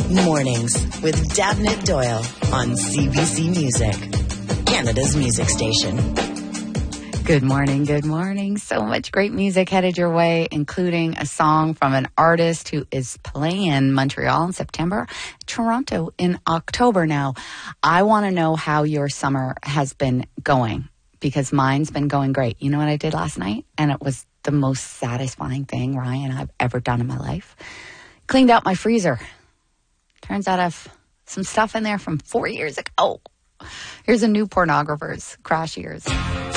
Mornings with Davnit Doyle on CBC Music, Canada's music station. Good morning, good morning. So much great music headed your way, including a song from an artist who is playing Montreal in September, Toronto in October. Now, I want to know how your summer has been going, because mine's been going great. You know what I did last night? And it was the most satisfying thing, Ryan, I've ever done in my life. Cleaned out my freezer. Turns out I have some stuff in there from 4 years ago. Here's a new pornographer's Crash Years.